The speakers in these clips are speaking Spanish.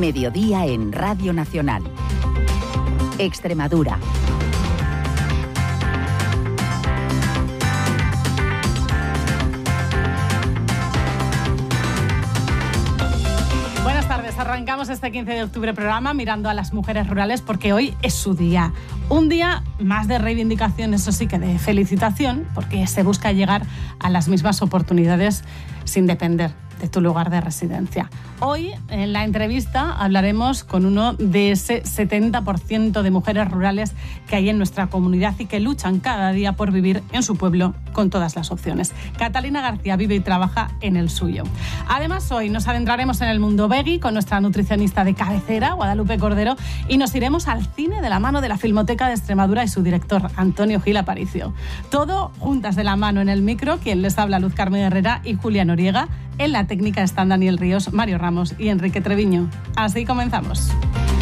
Mediodía en Radio Nacional. Extremadura. Buenas tardes, arrancamos este 15 de octubre programa mirando a las mujeres rurales porque hoy es su día. Un día más de reivindicación, eso sí que de felicitación, porque se busca llegar a las mismas oportunidades sin depender de tu lugar de residencia. Hoy, en la entrevista, hablaremos con uno de ese 70% de mujeres rurales que hay en nuestra comunidad y que luchan cada día por vivir en su pueblo con todas las opciones. Catalina García vive y trabaja en el suyo. Además, hoy nos adentraremos en el mundo veggie con nuestra nutricionista de cabecera, Guadalupe Cordero, y nos iremos al cine de la mano de la Filmoteca de Extremadura y su director, Antonio Gil Aparicio. Todo juntas de la mano en el micro, quien les habla, Luz Carmen Herrera y Julia Noriega. En la técnica están Daniel Ríos, Mario Ramos y Enrique Treviño. Así comenzamos.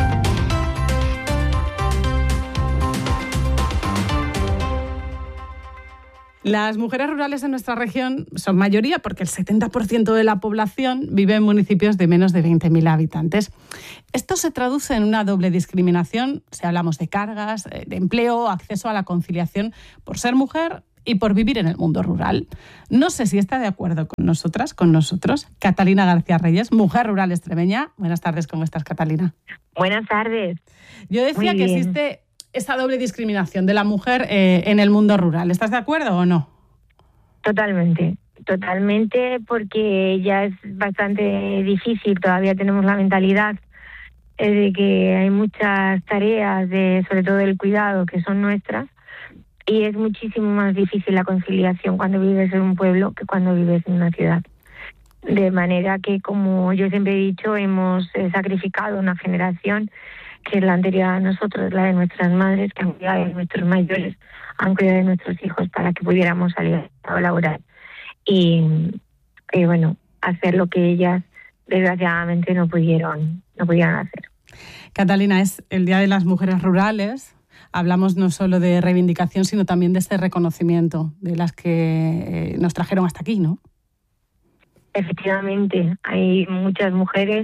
Las mujeres rurales en nuestra región son mayoría porque el 70% de la población vive en municipios de menos de 20.000 habitantes. Esto se traduce en una doble discriminación si hablamos de cargas, de empleo, acceso a la conciliación por ser mujer y por vivir en el mundo rural. No sé si está de acuerdo con nosotras, con nosotros. Catalina García Reyes, mujer rural extremeña. Buenas tardes, ¿cómo estás, Catalina? Buenas tardes. Yo decía que existe esa doble discriminación de la mujer en el mundo rural. ¿Estás de acuerdo o no? Totalmente, porque ya es bastante difícil. Todavía tenemos la mentalidad de que hay muchas tareas, sobre todo del cuidado, que son nuestras. Y es muchísimo más difícil la conciliación cuando vives en un pueblo que cuando vives en una ciudad. De manera que, como yo siempre he dicho, hemos sacrificado una generación que es la anterior a nosotros, la de nuestras madres, que han cuidado de nuestros mayores, han cuidado de nuestros hijos para que pudiéramos salir a laborar. Y bueno, hacer lo que ellas, desgraciadamente, no pudieron hacer. Catalina, es el Día de las Mujeres Rurales. Hablamos no solo de reivindicación, sino también de ese reconocimiento de las que nos trajeron hasta aquí, ¿no? Efectivamente, hay muchas mujeres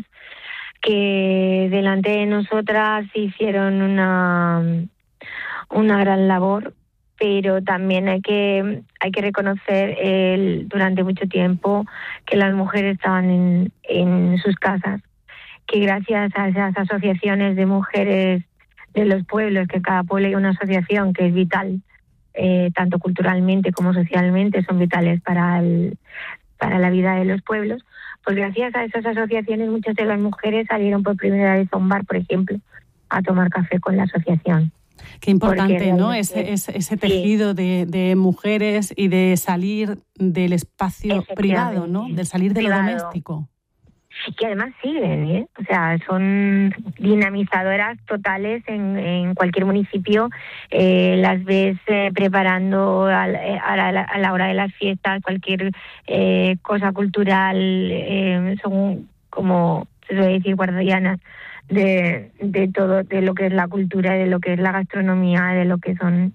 que delante de nosotras hicieron una gran labor, pero también hay que reconocer durante mucho tiempo que las mujeres estaban en sus casas, que gracias a esas asociaciones de mujeres de los pueblos, que cada pueblo hay una asociación que es vital, tanto culturalmente como socialmente, son vitales para la vida de los pueblos, pues gracias a esas asociaciones muchas de las mujeres salieron por primera vez a un bar, por ejemplo, a tomar café con la asociación. Qué importante, ¿no? Ese tejido de mujeres y de salir del espacio privado, ¿no? De salir de lo doméstico. Que además siguen, o sea, son dinamizadoras totales en cualquier municipio. Las ves preparando a la hora de las fiestas cualquier cosa cultural. Son, como se suele decir, guardianas de todo, de lo que es la cultura, de lo que es la gastronomía, de lo que son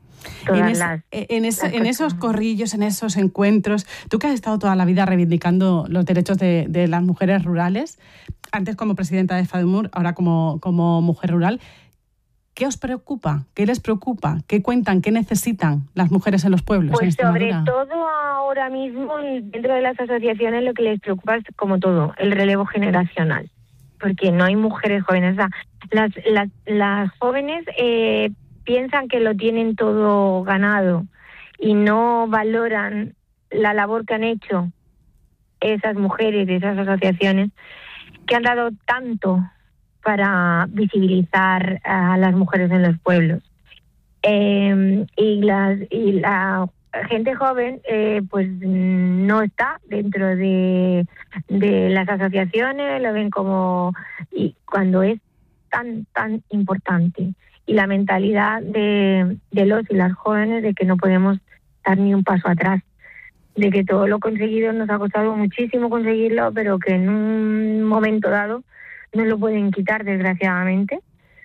en esos corrillos, en esos encuentros. Tú que has estado toda la vida reivindicando los derechos de las mujeres rurales, antes como presidenta de FADEMUR, ahora como mujer rural, ¿qué os preocupa? ¿Qué les preocupa? ¿Qué cuentan? ¿Qué necesitan las mujeres en los pueblos? Pues sobre todo ahora mismo, dentro de las asociaciones, lo que les preocupa es, como todo, el relevo generacional, porque no hay mujeres jóvenes. O sea, las jóvenes piensan que lo tienen todo ganado y no valoran la labor que han hecho esas mujeres de esas asociaciones, que han dado tanto para visibilizar a las mujeres en los pueblos. Y la gente joven pues no está dentro de las asociaciones, lo ven como, y cuando es tan importante. Y la mentalidad de los y las jóvenes de que no podemos dar ni un paso atrás, de que todo lo conseguido nos ha costado muchísimo conseguirlo, pero que en un momento dado no lo pueden quitar, desgraciadamente,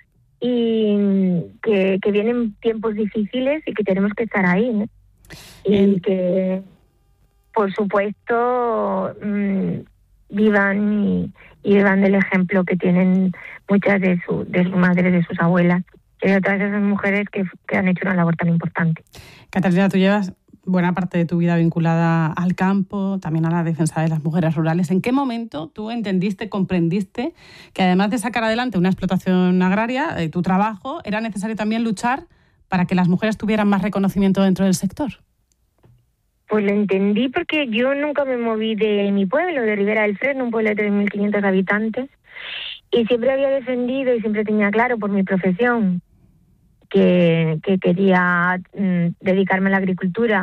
y que vienen tiempos difíciles y que tenemos que estar ahí, ¿no? Y que, por supuesto, vivan y vivan del ejemplo que tienen muchas de sus madres, de sus abuelas, y de todas esas mujeres que han hecho una labor tan importante. Catalina, tú llevas buena parte de tu vida vinculada al campo, también a la defensa de las mujeres rurales. ¿En qué momento tú comprendiste que además de sacar adelante una explotación agraria, tu trabajo, era necesario también luchar para que las mujeres tuvieran más reconocimiento dentro del sector? Pues lo entendí porque yo nunca me moví de mi pueblo, de Ribera del Fresno, un pueblo de 3.500 habitantes, y siempre había defendido y siempre tenía claro por mi profesión que quería dedicarme a la agricultura,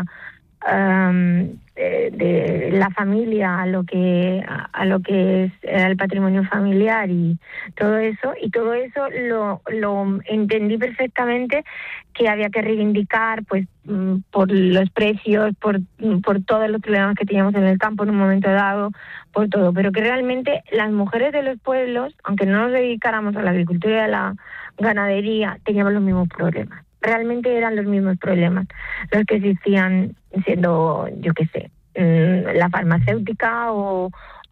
de la familia, a lo que es el patrimonio familiar y todo eso lo entendí perfectamente, que había que reivindicar pues por los precios, por todos los problemas que teníamos en el campo en un momento dado, por todo, pero que realmente las mujeres de los pueblos, aunque no nos dedicáramos a la agricultura y a la ganadería, teníamos los mismos problemas. Realmente eran los mismos problemas los que existían, siendo, yo qué sé, la farmacéutica o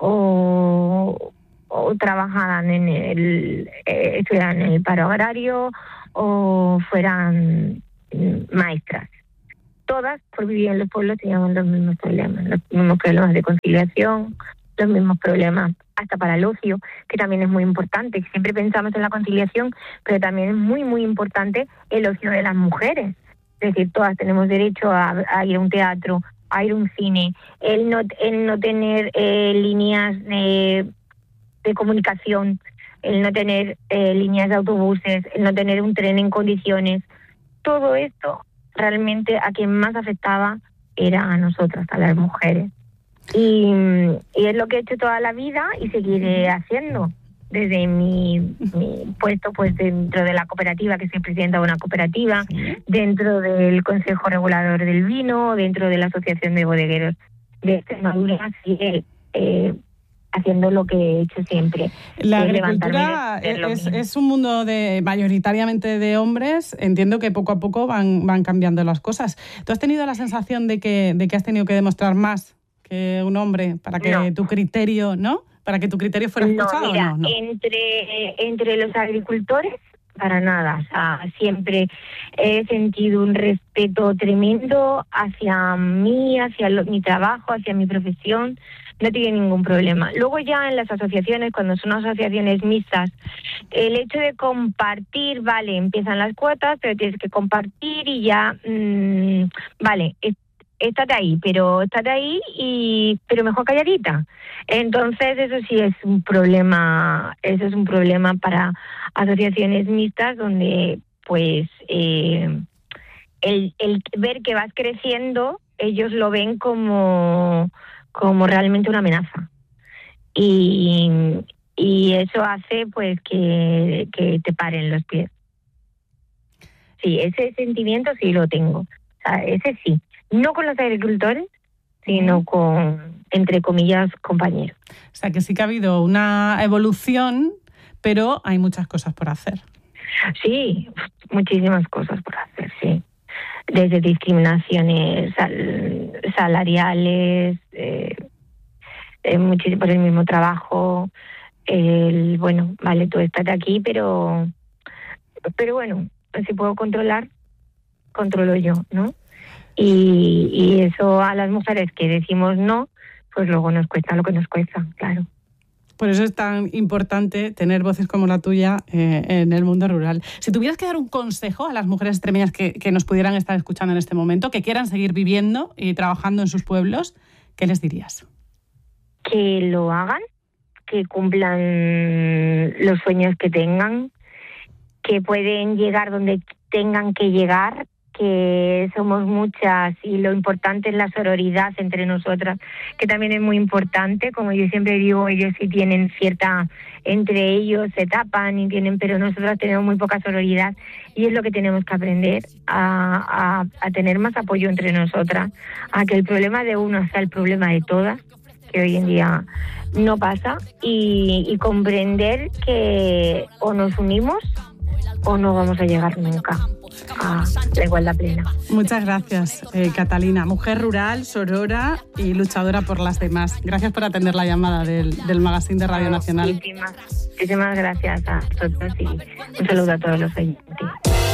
trabajaran estuvieran en el paro agrario o fueran maestras. Todas, por vivir en los pueblos, teníamos los mismos problemas de conciliación, los mismos problemas hasta para el ocio, que también es muy importante. Siempre pensamos en la conciliación, pero también es muy, muy importante el ocio de las mujeres. Es decir, todas tenemos derecho a ir a un teatro, a ir a un cine, el no tener líneas de comunicación, el no tener líneas de autobuses, el no tener un tren en condiciones. Todo esto realmente a quien más afectaba era a nosotras, a las mujeres. Y es lo que he hecho toda la vida y seguiré haciendo desde mi puesto pues dentro de la cooperativa, que soy presidenta de una cooperativa, ¿sí?, dentro del Consejo Regulador del Vino, dentro de la Asociación de Bodegueros de Extremadura. Sigue haciendo lo que he hecho siempre. La agricultura es un mundo mayoritariamente de hombres. Entiendo que poco a poco van cambiando las cosas. ¿Tú has tenido la sensación de que has tenido que demostrar más que un hombre para que tu criterio, ¿no? Para que tu criterio fuera escuchado? Mira, no. Entre los agricultores, para nada. O sea, siempre he sentido un respeto tremendo hacia mí, hacia mi trabajo, hacia mi profesión. No tiene ningún problema. Luego ya en las asociaciones, cuando son asociaciones mixtas, el hecho de compartir, vale, empiezan las cuotas, pero tienes que compartir y ya, vale, estate ahí, pero mejor calladita. Entonces eso sí es un problema, para asociaciones mixtas, donde pues el ver que vas creciendo, ellos lo ven como realmente una amenaza, y eso hace pues que te paren los pies. Sí, ese sentimiento sí lo tengo, o sea, ese sí. No con los agricultores, sino con, entre comillas, compañeros. O sea, que sí que ha habido una evolución, pero hay muchas cosas por hacer. Sí, muchísimas cosas por hacer, sí. Desde discriminaciones salariales, muchísimo por el mismo trabajo. Bueno, vale, tú estás aquí, pero bueno, si puedo controlar, controlo yo, ¿no? Y eso a las mujeres que decimos no, pues luego nos cuesta lo que nos cuesta, claro. Por eso es tan importante tener voces como la tuya en el mundo rural. Si tuvieras que dar un consejo a las mujeres extremeñas que nos pudieran estar escuchando en este momento, que quieran seguir viviendo y trabajando en sus pueblos, ¿qué les dirías? Que lo hagan, que cumplan los sueños que tengan, que pueden llegar donde tengan que llegar, que somos muchas y lo importante es la sororidad entre nosotras, que también es muy importante. Como yo siempre digo, ellos sí tienen entre ellos se tapan pero nosotras tenemos muy poca sororidad, y es lo que tenemos que aprender, a tener más apoyo entre nosotras, a que el problema de uno sea el problema de todas, que hoy en día no pasa, y comprender que o nos unimos o no vamos a llegar nunca a la igualdad plena. Muchas gracias, Catalina, mujer rural, sorora y luchadora por las demás. Gracias por atender la llamada del Magazine de Radio Nacional. Muchísimas gracias a vosotros y un saludo a todos los oyentes.